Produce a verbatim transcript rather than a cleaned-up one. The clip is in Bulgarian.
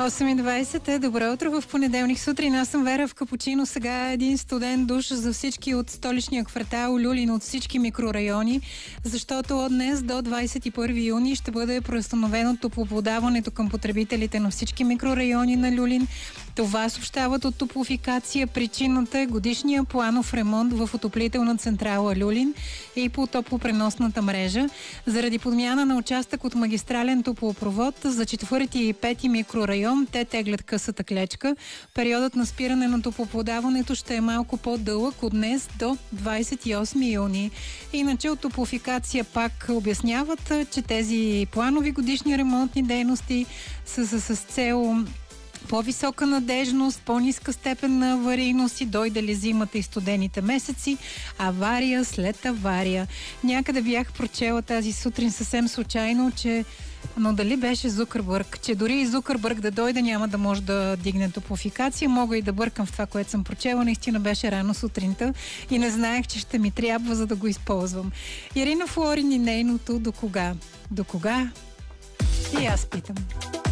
осем и двайсет е. Добро утро в понеделник сутрин. Аз съм Вера в капучино. Сега е един студен душ за всички от столичния квартал Люлин, от всички микрорайони, защото от днес до двайсет и първи юни ще бъде преустановено топлоподаването към потребителите на всички микрорайони на Люлин. Това съобщават от Топлофикация. Причината е годишния планов ремонт в отоплителна централа Люлин и по топлопреносната мрежа. Заради подмяна на участък от магистрален топлопровод за четвърти и пети микрорайон те теглят късата клечка. Периодът на спиране на топлоподаването ще е малко по-дълъг от днес до двайсет и осми юни. Иначе от Топлофикация пак обясняват, че тези планови годишни ремонтни дейности са с, с цел по-висока надежност, по-ниска степен на аварийност и дойде ли зимата и студените месеци, авария след авария. Някъде бях прочела тази сутрин съвсем случайно, че но дали беше Зукърбърг, че дори и Зукърбърг да дойде няма да може да дигне Топлофикация. Мога и да бъркам в това, което съм прочела. Наистина беше рано сутринта и не знаех, че ще ми трябва, за да го използвам. Ирина Флорин и нейното "До кога?" До кога? И аз питам.